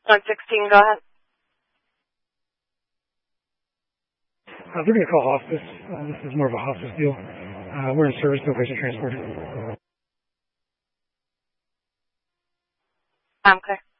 116, go ahead. They're going to call hospice. This is more of a hospice deal. We're in service, no patient transport. I'm clear.